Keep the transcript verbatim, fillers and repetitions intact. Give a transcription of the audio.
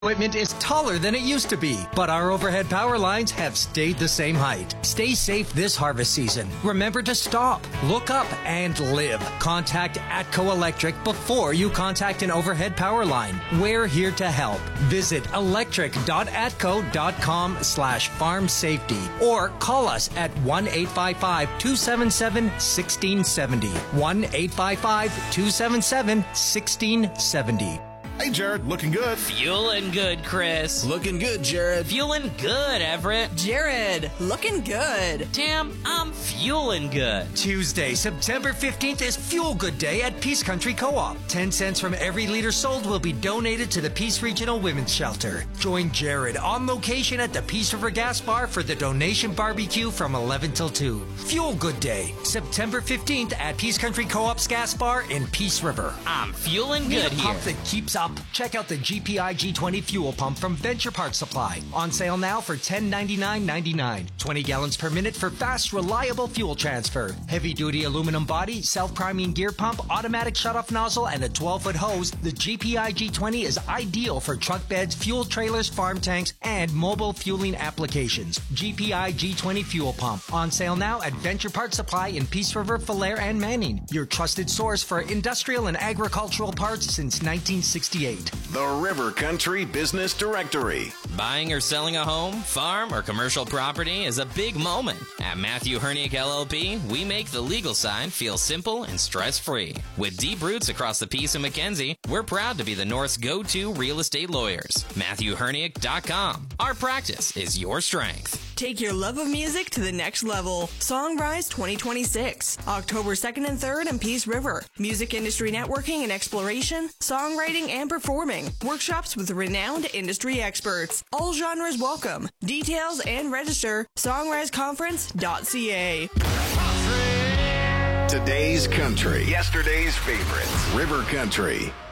Equipment is taller than it used to be, but our overhead power lines have stayed the same height. Stay safe this harvest season. Remember to stop, look up, and live. Contact Atco Electric before you contact an overhead power line. We're here to help. Visit electric.atco.com slash farm safety or call us at one eight five five, two seven seven, one six seven zero. one eight five five, two seven seven, one six seven zero. Hey, Jared, looking good. Fueling good, Chris. Looking good, Jared. Fueling good, Everett. Jared, looking good. Tam, I'm fueling good. Tuesday, September fifteenth is Fuel Good Day at Peace Country Co-op. ten cents from every liter sold will be donated to the Peace Regional Women's Shelter. Join Jared on location at the Peace River Gas Bar for the donation barbecue from eleven till two. Fuel Good Day, September fifteenth at Peace Country Co-op's Gas Bar in Peace River. I'm fueling Need good a here. pump that keeps up? Check out the G P I G twenty fuel pump from Venture Parts Supply. On sale now for ten ninety-nine ninety-nine. twenty gallons per minute for fast, reliable fuel transfer. Heavy-duty aluminum body, self-priming gear pump, automatic shutoff nozzle, and a twelve-foot hose. The G P I G twenty is ideal for truck beds, fuel trailers, farm tanks, and mobile fueling applications. G P I G twenty fuel pump. On sale now at Venture Parts Supply in Peace River, Falher, and Manning. Your trusted source for industrial and agricultural parts since nineteen sixty-eight. The River Country Business Directory. Buying or selling a home, farm, or commercial property is a big moment. At Matthew Herniak L L P, we make the legal side feel simple and stress-free. With deep roots across the Peace and Mackenzie, we're proud to be the North's go-to real estate lawyers. Matthew Herniak dot com. Our practice is your strength. Take your love of music to the next level. Songrise twenty twenty-six, October second and third in Peace River. Music industry networking and exploration, songwriting and performing. Workshops with renowned industry experts. All genres welcome. Details and register, songrise conference dot c a. Today's country. Yesterday's favorites. River Country.